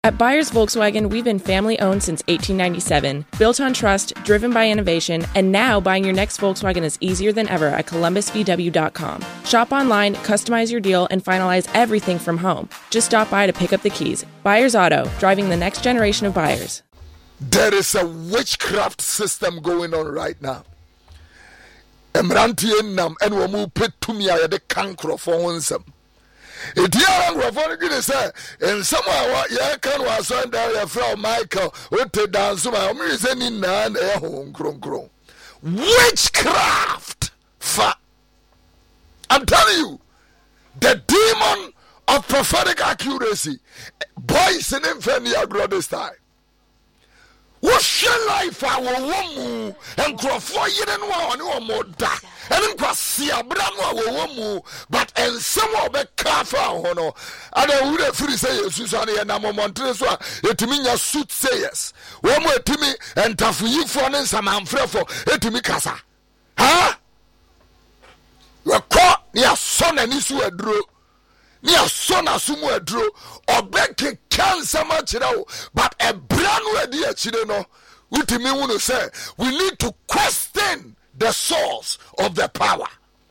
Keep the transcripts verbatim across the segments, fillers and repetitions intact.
At Byers Volkswagen, we've been family-owned since eighteen ninety-seven, built on trust, driven by innovation, and now buying your next Volkswagen is easier than ever at columbus v w dot com. Shop online, customize your deal, and finalize everything from home. Just stop by to pick up the keys. Byers Auto, driving the next generation of buyers. There is a witchcraft system going on right now. Emrantie nam ene omu petumi ayede kankro for onsem. Idia ngrofo gini say in someone ye kan wa so down your friend Michael ote dance ma omri say ni na e ho nkronkron. Witchcraft fa. I'm telling you, the demon of prophetic accuracy, boys in infamy agro this time. What shall life our woman and crofo yeden wa oni omoda and nkwasi abramo wa woman but en some of be kafa ho no ada wu de free say yesu so na na momontre so a etimi nya suit sayers wo mo etimi entafuyifo ne nsamanfrefo etimi kasa ha we ko ni aso na ni su aduro ni aso na sumu aduro obeke cancer ma chirawo but a brand ready achire no utimi wunu say we need to question the source of the power.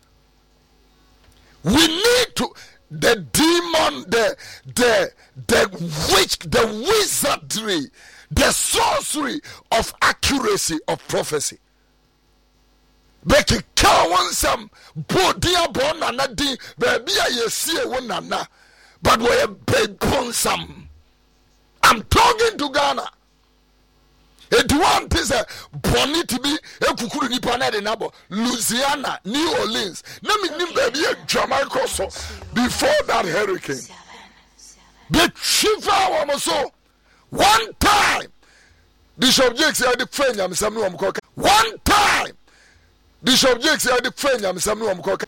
We need to the demon the the the witch the wizardry the sorcery of accuracy of prophecy. Beki kawan some bodia bon nana di baby I see one nana but we a baby some. I'm talking to Ghana. It one is a bonny to be a kukuru nipa na de nabo Louisiana, New Orleans. Let me name baby a Jamaica so before that hurricane. The chief hour so one time Bishop Jakes had the friend I'm some one time Bishop Jakes had the friend I'm some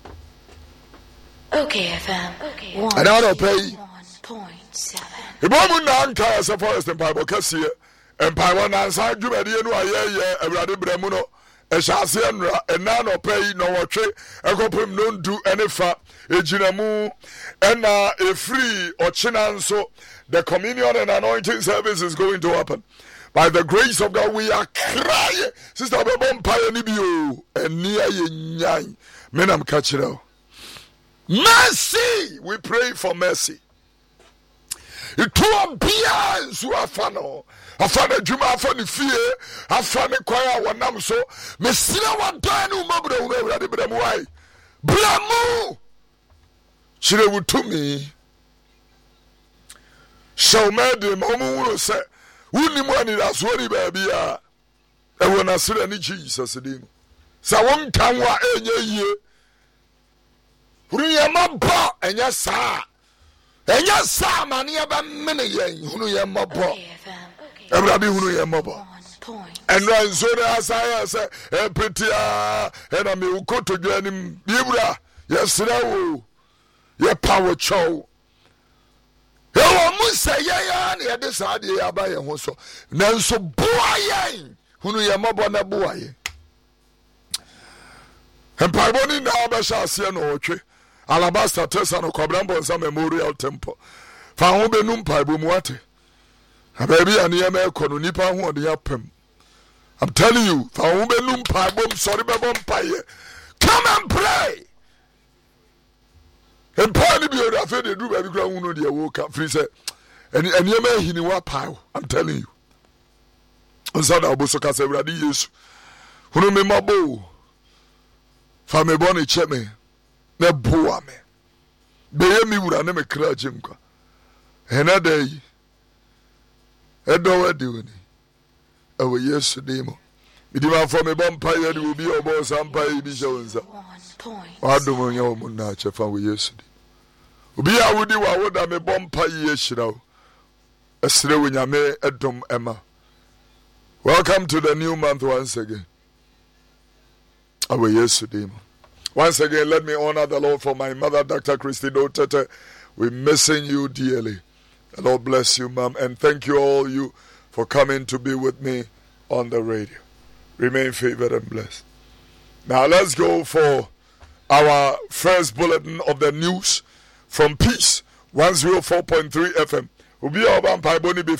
Okay, F M. Okay. I don't pay. Point seven. Ibomu na anka as a forest and Bible Cassia and Paiwan answer Jumadi no aye Ebrade Bremuno a Shasian and none or pay no watch a copim non do any fa a jinamu and a free or chinanso. The communion and anointing service is going to happen. By the grace of God, we are crying. Sister Babon Pioneer and near Yan Menam Kachiro. Mercy! We pray for mercy. Ituwa bia nsu afano afana djuma afani fie afane kwaya wanam so mesira wadanu mabra unu awrade bramu wai bramu chire wutumi shawmede mamu wuro se wuni mu ani asori ba bia e wona sira ni Jesus dim sa won kanwa enye yie huru mabba enya saa enya saa mani aba mene yen hunu ye mabba Ebrade hunu ye mabba and ran so the asaya say e petia e na me ukoto dwanim bibra yesra wo ye power chow e wo musa ye ya na ye de saa de ya ba ye ho so nanso boa yen hunu ye mabba na boa ye empaboni na ba sha ase no otwe Alabaster Tesano Cobrambo Memorial Temple. Found Benum Paibuate. A baby and Yama Kono Nipa who the yapem. I'm telling you, found Benum Paibum, sorry, Babom Paye. Come and pray. And Pani be a fair to do every ground who they woke up free said, and Yama Hiniwa Pile. I'm telling you. On Sada Bosoka Sevradi Yesu. Who me mabo. Fame Bonnie Cheme. Ne boa me be mi wura ne me kra jimkwa ena dai edo wadi woni ewe Yesu demo bidi ma fo me bom pa ye de obi obo sampa e bi shawonza wado mo nya mo na chefa we Yesu di obi a wodi wa woda me bom pa ye hirawo esre wo nyame edom ema. Welcome to the new month once again. Ewe Yesu demo. Once again, let me honor the Lord for my mother, Doctor Christy Dotete. We're missing you dearly. The Lord bless you, Mom. And thank you all you for coming to be with me on the radio. Remain favored and blessed. Now let's go for our first bulletin of the news from Peace one oh four point three F M, obi a ɔba mpaebɔ ni bi